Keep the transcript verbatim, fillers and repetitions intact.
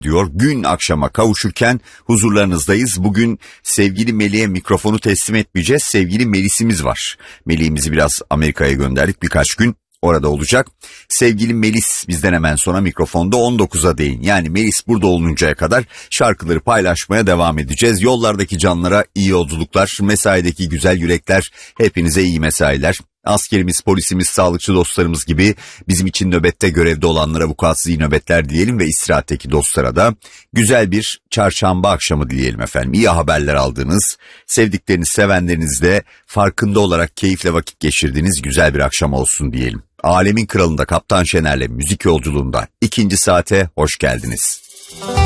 diyor. Gün akşama kavuşurken huzurlarınızdayız. Bugün sevgili Melih'e mikrofonu teslim etmeyeceğiz. Sevgili Melis'imiz var. Melih'imizi biraz Amerika'ya gönderdik, birkaç gün orada olacak. Sevgili Melis bizden hemen sonra mikrofonda on dokuza değin. Yani Melis burada oluncaya kadar şarkıları paylaşmaya devam edeceğiz. Yollardaki canlara iyi yolculuklar, mesaideki güzel yürekler, hepinize iyi mesailer. Askerimiz, polisimiz, sağlıkçı dostlarımız gibi bizim için nöbette görevde olanlara vukuatsız iyi nöbetler dileyelim ve istirahatteki dostlara da güzel bir çarşamba akşamı dileyelim efendim. İyi haberler aldığınız, sevdikleriniz, sevenlerinizle farkında olarak keyifle vakit geçirdiğiniz güzel bir akşam olsun diyelim. Alemin Kralı'nda Kaptan Şener'le müzik yolculuğunda ikinci saate hoş geldiniz.